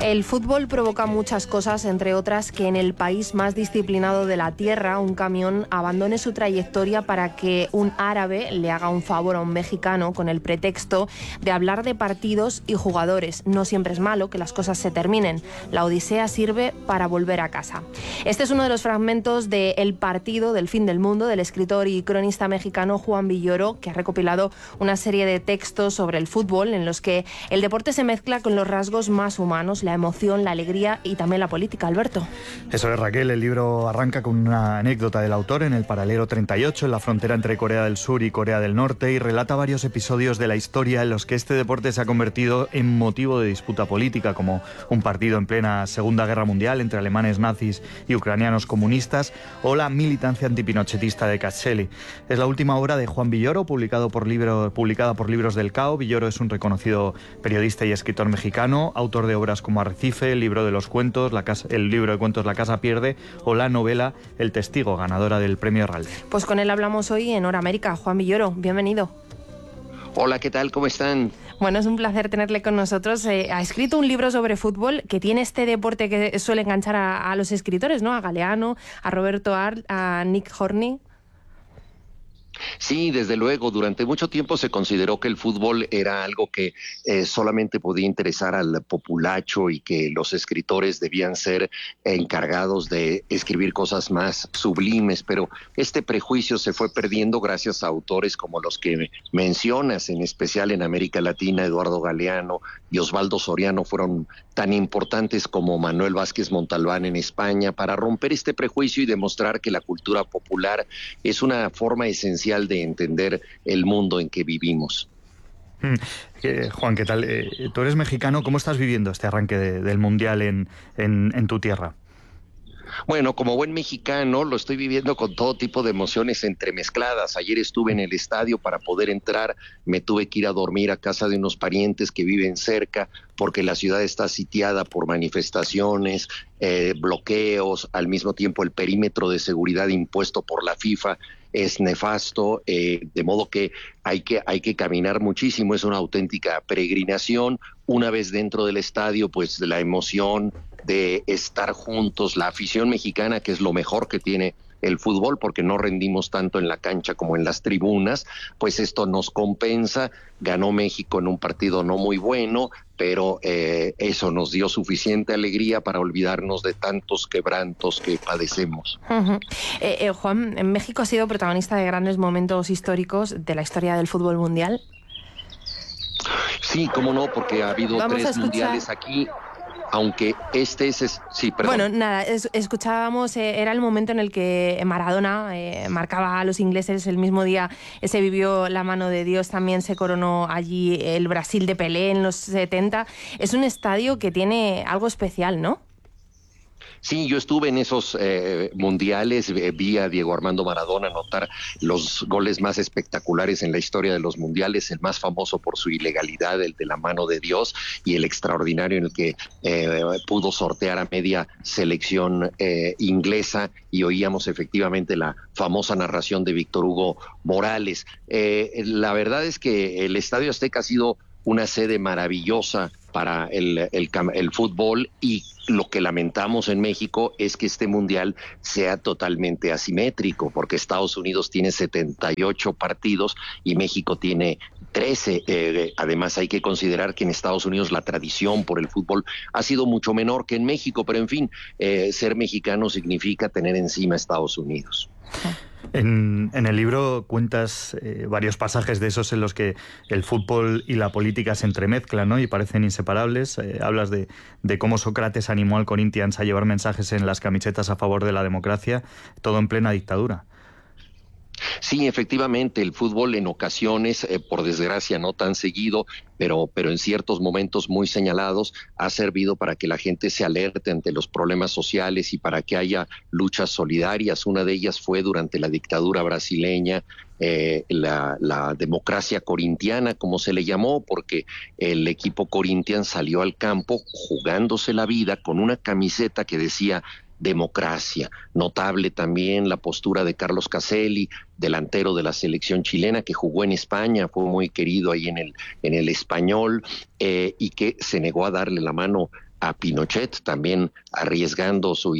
El fútbol provoca muchas cosas, entre otras que en el país más disciplinado de la tierra, un camión abandone su trayectoria para que un árabe le haga un favor a un mexicano con el pretexto de hablar de partidos y jugadores. No siempre es malo que las cosas se terminen. La odisea sirve para volver a casa. Este es uno de los fragmentos de El partido del fin del mundo del escritor y cronista mexicano Juan Villoro, que ha recopilado una serie de textos sobre el fútbol en los que el deporte se mezcla con los rasgos más humanos, la emoción, la alegría y también la política. Alberto. Eso es, Raquel. El libro arranca con una anécdota del autor en el paralelo 38, en la frontera entre Corea del Sur y Corea del Norte, y relata varios episodios de la historia en los que este deporte se ha convertido en motivo de disputa política, como un partido en plena Segunda Guerra Mundial entre alemanes nazis y ucranianos comunistas, o la militancia antipinochetista de Katseli. Es la última obra de Juan Villoro, publicada por Libros del Cao. Villoro es un reconocido periodista y escritor mexicano, autor de obras como Arrecife, el libro de cuentos La Casa Pierde, o la novela El Testigo, ganadora del premio Ralph. Pues con él hablamos hoy en Hora América. Juan Villoro, bienvenido. Hola, ¿qué tal? ¿Cómo están? Bueno, es un placer tenerle con nosotros. Ha escrito un libro sobre fútbol que tiene este deporte que suele enganchar a los escritores, ¿no? A Galeano, a Roberto Arlt, a Nick Hornby. Sí, desde luego, durante mucho tiempo se consideró que el fútbol era algo que solamente podía interesar al populacho y que los escritores debían ser encargados de escribir cosas más sublimes, pero este prejuicio se fue perdiendo gracias a autores como los que mencionas, en especial en América Latina. Eduardo Galeano y Osvaldo Soriano fueron tan importantes como Manuel Vázquez Montalbán en España para romper este prejuicio y demostrar que la cultura popular es una forma esencial de entender el mundo en que vivimos. Juan, ¿qué tal? Tú eres mexicano, ¿cómo estás viviendo este arranque del Mundial en tu tierra? Bueno, como buen mexicano lo estoy viviendo con todo tipo de emociones entremezcladas. Ayer estuve en el estadio para poder entrar, me tuve que ir a dormir a casa de unos parientes que viven cerca porque la ciudad está sitiada por manifestaciones, bloqueos, al mismo tiempo el perímetro de seguridad impuesto por la FIFA es nefasto, de modo que hay que caminar muchísimo, es una auténtica peregrinación. Una vez dentro del estadio, pues la emoción de estar juntos, la afición mexicana, que es lo mejor que tiene el fútbol, porque no rendimos tanto en la cancha como en las tribunas, pues esto nos compensa. Ganó México en un partido no muy bueno, pero eso nos dio suficiente alegría para olvidarnos de tantos quebrantos que padecemos. Juan, México ha sido protagonista de grandes momentos históricos de la historia del fútbol mundial. Sí, cómo no, porque ha habido 3 mundiales aquí. Aunque sí, perdón. Bueno, nada, escuchábamos, era el momento en el que Maradona marcaba a los ingleses. El mismo día se vivió la mano de Dios, también se coronó allí el Brasil de Pelé en los 70. Es un estadio que tiene algo especial, ¿no? Sí, yo estuve en esos mundiales, vi a Diego Armando Maradona anotar los goles más espectaculares en la historia de los mundiales, el más famoso por su ilegalidad, el de la mano de Dios, y el extraordinario en el que pudo sortear a media selección inglesa, y oíamos efectivamente la famosa narración de Víctor Hugo Morales. La verdad es que el Estadio Azteca ha sido una sede maravillosa para el fútbol, y lo que lamentamos en México es que este mundial sea totalmente asimétrico, porque Estados Unidos tiene 78 partidos y México tiene 13. Además hay que considerar que en Estados Unidos la tradición por el fútbol ha sido mucho menor que en México, pero en fin, ser mexicano significa tener encima a Estados Unidos. En el libro cuentas varios pasajes de esos en los que el fútbol y la política se entremezclan, ¿no? Y parecen inseparables. Hablas de cómo Sócrates animó al Corinthians a llevar mensajes en las camisetas a favor de la democracia, todo en plena dictadura. Sí, efectivamente, el fútbol en ocasiones, por desgracia no tan seguido, pero en ciertos momentos muy señalados, ha servido para que la gente se alerte ante los problemas sociales y para que haya luchas solidarias. Una de ellas fue durante la dictadura brasileña, la democracia corintiana, como se le llamó, porque el equipo Corinthians salió al campo jugándose la vida con una camiseta que decía democracia. Notable también la postura de Carlos Caselli, delantero de la selección chilena que jugó en España, fue muy querido ahí en el Español, y que se negó a darle la mano a Pinochet, también arriesgando su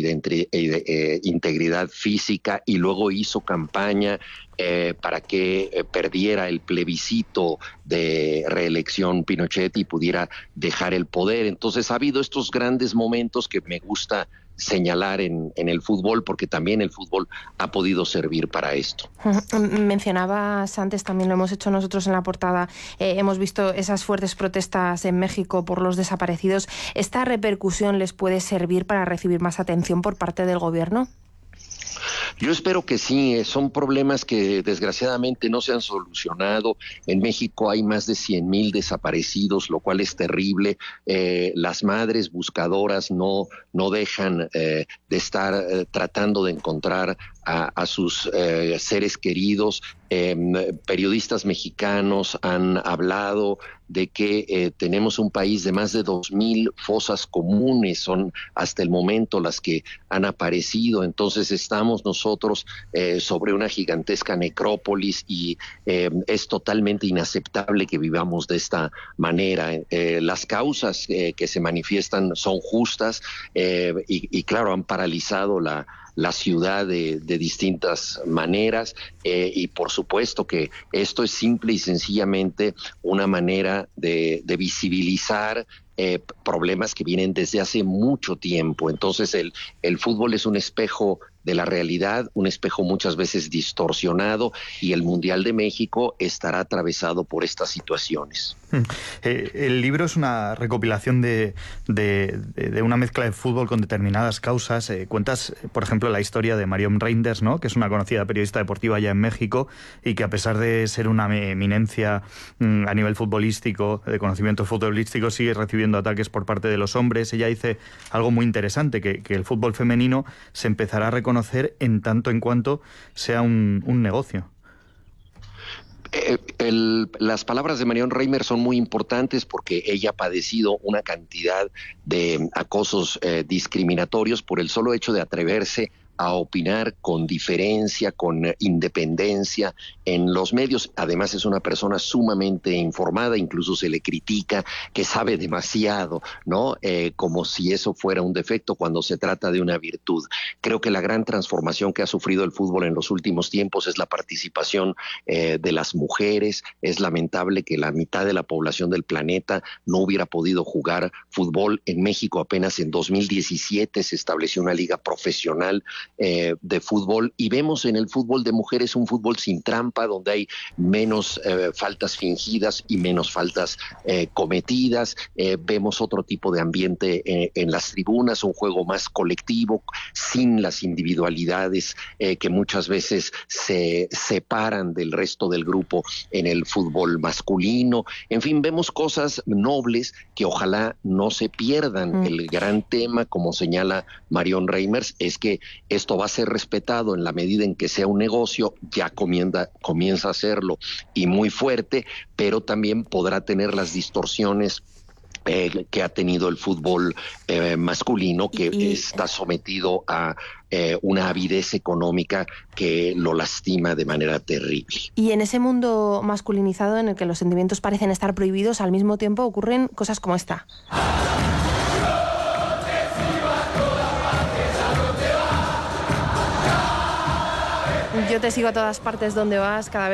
integridad física, y luego hizo campaña para que perdiera el plebiscito de reelección Pinochet y pudiera dejar el poder. Entonces ha habido estos grandes momentos que me gusta señalar en el fútbol, porque también el fútbol ha podido servir para esto. Mencionabas antes, también lo hemos hecho nosotros en la portada, hemos visto esas fuertes protestas en México por los desaparecidos. ¿Esta repercusión les puede servir para recibir más atención por parte del gobierno? Yo espero que sí, son problemas que desgraciadamente no se han solucionado. En México hay más de 100,000 desaparecidos, lo cual es terrible. Las madres buscadoras no dejan de estar tratando de encontrar a sus seres queridos. Periodistas mexicanos han hablado de que tenemos un país de más de 2,000 fosas comunes, son hasta el momento las que han aparecido. Entonces estamos nosotros sobre una gigantesca necrópolis y es totalmente inaceptable que vivamos de esta manera. Las causas que se manifiestan son justas y claro, han paralizado la ciudad de distintas maneras y por supuesto que esto es simple y sencillamente una manera de visibilizar problemas que vienen desde hace mucho tiempo. Entonces el fútbol es un espejo de la realidad, un espejo muchas veces distorsionado, y el Mundial de México estará atravesado por estas situaciones. El libro es una recopilación de una mezcla de fútbol con determinadas causas. Cuentas, por ejemplo, la historia de Marion Reinders, ¿no?, que es una conocida periodista deportiva allá en México y que, a pesar de ser una eminencia a nivel futbolístico, de conocimiento futbolístico, sigue recibiendo ataques por parte de los hombres. Ella dice algo muy interesante, que el fútbol femenino se empezará a reconocer en tanto en cuanto sea un negocio. Las palabras de Marion Reimers son muy importantes porque ella ha padecido una cantidad de acosos discriminatorios por el solo hecho de atreverse a opinar con diferencia, con independencia en los medios. Además es una persona sumamente informada, incluso se le critica que sabe demasiado, ¿no? Como si eso fuera un defecto cuando se trata de una virtud. Creo que la gran transformación que ha sufrido el fútbol en los últimos tiempos es la participación de las mujeres. Es lamentable que la mitad de la población del planeta no hubiera podido jugar fútbol. En México apenas en 2017 se estableció una liga profesional de fútbol, y vemos en el fútbol de mujeres un fútbol sin trampa, donde hay menos faltas fingidas y menos faltas cometidas. Vemos otro tipo de ambiente en las tribunas, un juego más colectivo, sin las individualidades que muchas veces se separan del resto del grupo en el fútbol masculino. En fin, vemos cosas nobles que ojalá no se pierdan. El gran tema, como señala Marion Reimers, es que esto va a ser respetado en la medida en que sea un negocio. Ya comienza a serlo, y muy fuerte, pero también podrá tener las distorsiones que ha tenido el fútbol masculino, que está sometido a una avidez económica que lo lastima de manera terrible. Y en ese mundo masculinizado en el que los sentimientos parecen estar prohibidos, al mismo tiempo ocurren cosas como esta. Yo te sigo a todas partes donde vas, cada vez